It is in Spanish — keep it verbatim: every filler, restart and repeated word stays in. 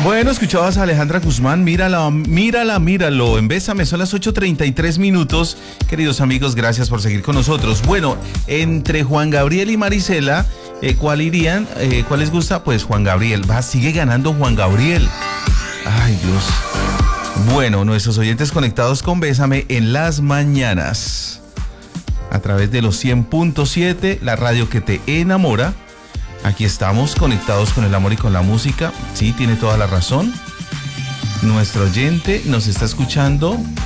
Bueno, escuchabas a Alejandra Guzmán, mírala, mírala, míralo, en Bésame, son las ocho treinta y tres minutos. Queridos amigos, gracias por seguir con nosotros. Bueno, entre Juan Gabriel y Marisela, eh, ¿cuál irían? Eh, ¿Cuál les gusta? Pues Juan Gabriel, va, sigue ganando Juan Gabriel. Ay, Dios. Bueno, nuestros oyentes conectados con Bésame en las mañanas, a través de los cien punto siete, la radio que te enamora. Aquí estamos conectados con el amor y con la música. Sí, tiene toda la razón. Nuestro oyente nos está escuchando